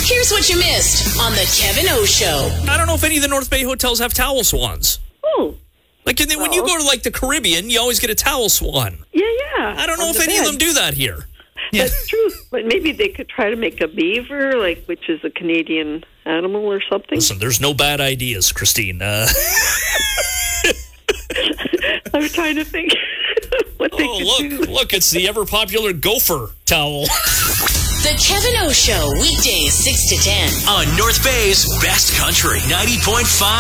Here's what you missed on the Kevin O Show. I don't know if any of the North Bay hotels have towel swans. Oh. Like when you go to like the Caribbean, you always get a towel swan. Yeah. I don't know if any of them do that here. That's true. But maybe they could try to make a beaver, which is a Canadian animal or something. Listen, there's no bad ideas, Christine. I was trying to think what they could do. Look, it's the ever-popular gopher towel. The Kevin O Show, weekdays 6 to 10. On North Bay's Best Country, 90.5.